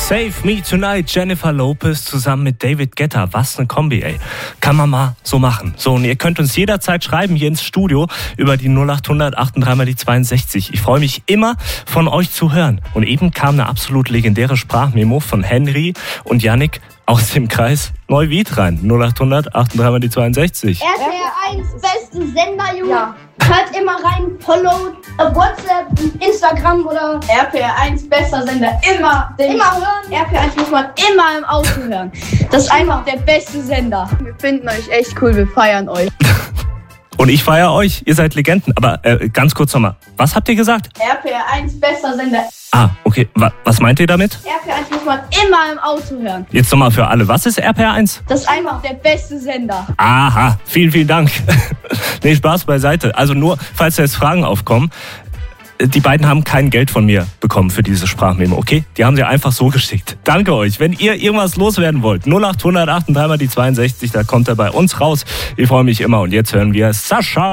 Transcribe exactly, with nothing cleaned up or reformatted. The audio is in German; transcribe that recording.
Save Me Tonight, Jennifer Lopez zusammen mit David Guetta. Was eine Kombi, ey. Kann man mal so machen. So, und ihr könnt uns jederzeit schreiben hier ins Studio über die null acht hundert achtunddreißig mal die zweiundsechzig. Ich freue mich immer, von euch zu hören. Und eben kam eine absolut legendäre Sprachmemo von Henry und Yannick aus dem Kreis Neuwied rein. null acht hundert achtunddreißig mal die zweiundsechzig. R T L eins, beste Sender, Junge. Ja. Hört immer rein, follow auf WhatsApp, Instagram oder R P R eins, bester Sender, immer, immer hören. R P R eins muss man immer im Auto hören. Das ist einfach der beste Sender. Wir finden euch echt cool, wir feiern euch. Und ich feiere euch, ihr seid Legenden. Aber äh, ganz kurz nochmal, was habt ihr gesagt? R P R eins, bester Sender. Ah, okay. Wa- was meint ihr damit? R P R eins muss man immer im Auto hören. Jetzt nochmal für alle. Was ist R P R eins? Das ist einfach der beste Sender. Aha, vielen, vielen Dank. Nee, Spaß beiseite. Also nur, falls da jetzt Fragen aufkommen, die beiden haben kein Geld von mir bekommen für diese Sprachmemo, okay? Die haben sie einfach so geschickt. Danke euch. Wenn ihr irgendwas loswerden wollt, null acht hundert achtunddreißig mal die zweiundsechzig, da kommt er bei uns raus. Ich freue mich immer. Und jetzt hören wir Sascha.